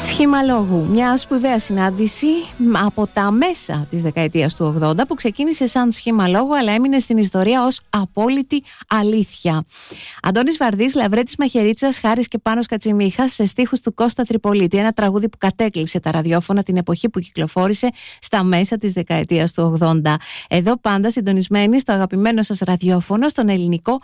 Σχήμα λόγου. Μια σπουδαία συνάντηση από τα μέσα της δεκαετίας του 80 που ξεκίνησε σαν σχήμα λόγου αλλά έμεινε στην ιστορία ως απόλυτη αλήθεια. Αντώνης Βαρδής, Λαβρέτης Μαχαιρίτσας, Χάρης και Πάνος Κατσιμίχας σε στίχους του Κώστα Τριπολίτη. Ένα τραγούδι που κατέκλυσε τα ραδιόφωνα την εποχή που κυκλοφόρησε στα μέσα της δεκαετίας του 80. Εδώ πάντα συντονισμένοι στο αγαπημένο σας ραδιόφωνο, στον ελληνικό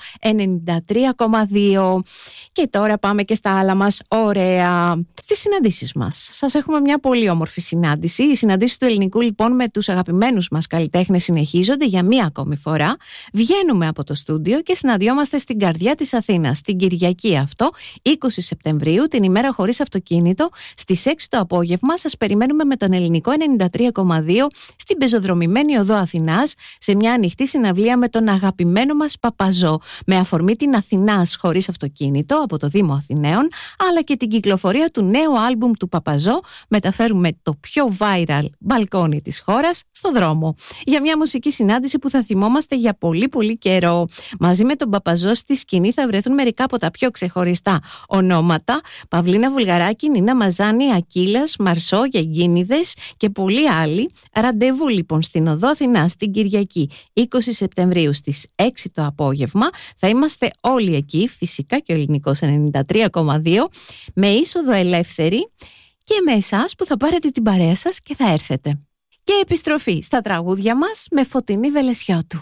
93,2. Και τώρα πάμε και στα άλλα μας ωραία. Στις συναντήσεις μας. Σας έχουμε μια πολύ όμορφη συνάντηση. Οι συναντήσεις του ελληνικού λοιπόν με τους αγαπημένους μας καλλιτέχνες συνεχίζονται για μία ακόμη φορά. Βγαίνουμε από το στούντιο και συναντιόμαστε στην καρδιά της Αθήνας. Την Κυριακή αυτό, 20 Σεπτεμβρίου, την ημέρα χωρίς αυτοκίνητο, στις 6 το απόγευμα. Σας περιμένουμε με τον ελληνικό 93,2 στην πεζοδρομημένη οδό Αθηνάς, σε μια ανοιχτή συναυλία με τον αγαπημένο μας Παπαζό. Με αφορμή την Αθηνάς χωρίς αυτοκίνητο από το Δήμο Αθηναίων, αλλά και την κυκλοφορία του νέου άλμπουμ του Παπαζό, μεταφέρουμε το πιο viral μπαλκόνι της χώρας στο δρόμο. Για μια μουσική συνάντηση που θα θυμόμαστε για πολύ πολύ καιρό. Μαζί με τον Παπαζό στη σκηνή θα βρεθούν μερικά από τα πιο ξεχωριστά ονόματα: Παυλίνα Βουλγαράκη, Νίνα Μαζάνη, Ακύλας, Μαρσό, Γιαγκίνιδες και πολλοί άλλοι. Ραντεβού λοιπόν στην οδό Αθηνάς την Κυριακή 20 Σεπτεμβρίου στις 6 το απόγευμα. Θα είμαστε όλοι εκεί, φυσικά και ο ελληνικός 93,2, με είσοδο ελεύθερη και με εσάς που θα πάρετε την παρέα σας και θα έρθετε. Και επιστροφή στα τραγούδια μας με Φωτεινή Βελεσιώτου.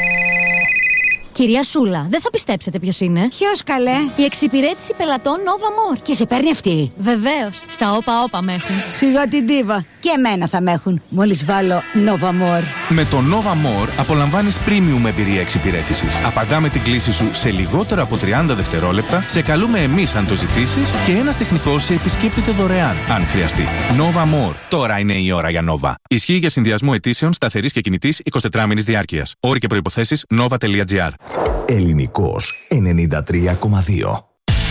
Κυρία Σούλα, δεν θα πιστέψετε ποιος είναι. Ποιος καλέ? Η εξυπηρέτηση πελατών Nova More. Και σε παίρνει αυτή? Βεβαίως, στα όπα με έχουν. Σιγά την ντίβα. Και εμένα θα με έχουν, μόλις βάλω Nova More. Με το Nova More απολαμβάνεις premium εμπειρία εξυπηρέτησης. Απαντάμε την κλήση σου σε λιγότερα από 30 δευτερόλεπτα, σε καλούμε εμείς αν το ζητήσεις και ένας τεχνικός σε επισκέπτεται δωρεάν, αν χρειαστεί. Nova More. Τώρα είναι η ώρα για Nova. Ισχύει για συνδυασμό αιτήσεων σταθερής και κινητής 24 μήνης διάρκειας. Όροι και προϋποθέσεις nova.gr. Ελληνικός 93,2.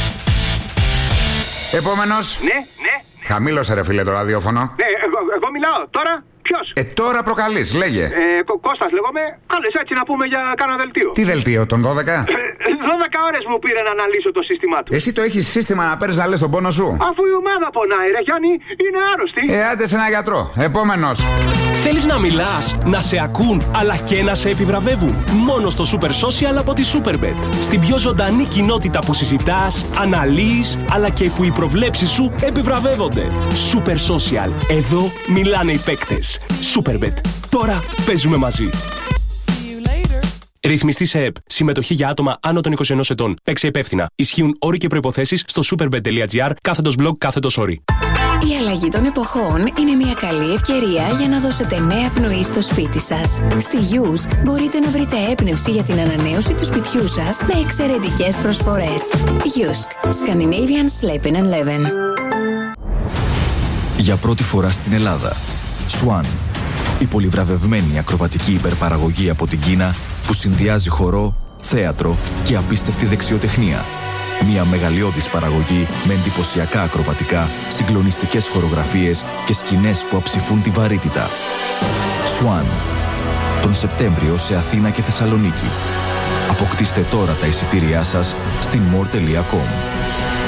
Επόμενος. Ναι. Χαμήλωσε ρε φίλε το ραδιόφωνο. Ναι, εγώ μιλάω τώρα. Ποιος? Τώρα προκαλείς, λέγε. Κώστας λέγομαι. Κάλες έτσι να πούμε για κάνα δελτίο. Τι δελτίο, τον 12? 12 ώρες μου πήρε να αναλύσω το σύστημά του. Εσύ το έχεις σύστημα να παίρνεις να λες τον πόνο σου? Αφού η ομάδα πονάει ρε Γιάννη, είναι άρρωστη. Άντε σε ένα γιατρό. Επόμενος. Θέλεις να μιλάς, να σε ακούν, αλλά και να σε επιβραβεύουν? Μόνο στο Super Social από τη Superbet. Στην πιο ζωντανή κοινότητα που συζητάς, αναλύεις, αλλά και που οι προβλέψεις σου επιβραβεύονται. Super Social. Εδώ μιλάνε οι παίκτες. Superbet. Τώρα παίζουμε μαζί. Ρυθμιστή σε ΕΠ. Συμμετοχή για άτομα άνω των 21 ετών. Παίξε υπεύθυνα. Ισχύουν όροι και προϋποθέσεις στο superbet.gr/blog/όροι. Η αλλαγή των εποχών είναι μια καλή ευκαιρία για να δώσετε νέα πνοή στο σπίτι σας. Στη Yusk μπορείτε να βρείτε έμπνευση για την ανανέωση του σπιτιού σας με εξαιρετικές προσφορές. Yusk. Scandinavian Sleeping and Living. Για πρώτη φορά στην Ελλάδα, Swan. Η πολυβραβευμένη ακροβατική υπερπαραγωγή από την Κίνα που συνδυάζει χορό, θέατρο και απίστευτη δεξιοτεχνία. Μια μεγαλειώδης παραγωγή με εντυπωσιακά ακροβατικά, συγκλονιστικές χορογραφίες και σκηνές που αψηφούν τη βαρύτητα. Swan. Τον Σεπτέμβριο σε Αθήνα και Θεσσαλονίκη. Αποκτήστε τώρα τα εισιτήριά σας στην more.com.